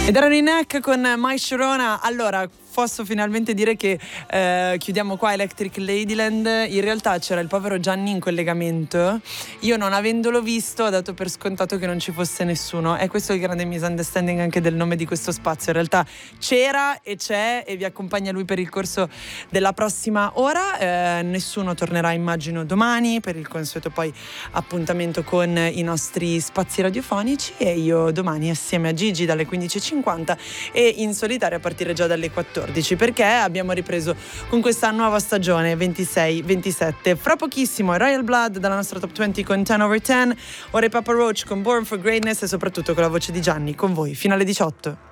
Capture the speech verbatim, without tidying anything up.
Ed erano in Neck con My Sharona. Allora, posso finalmente dire che eh, chiudiamo qua Electric Ladyland. In realtà c'era il povero Gianni in collegamento. Io, non avendolo visto, ho dato per scontato che non ci fosse nessuno. E questo è il grande misunderstanding anche del nome di questo spazio. In realtà c'era e c'è, e vi accompagna lui per il corso della prossima ora. Eh, nessuno tornerà, immagino, domani per il consueto poi appuntamento con i nostri spazi radiofonici, e io domani assieme a Gigi dalle quindici e cinquanta e in solitaria a partire già dalle quattordici, perché abbiamo ripreso con questa nuova stagione ventisei ventisette. Fra pochissimo Royal Blood dalla nostra Top venti con ten over ten, ora Papa Roach con Born for Greatness, e soprattutto con la voce di Gianni con voi fino alle diciotto.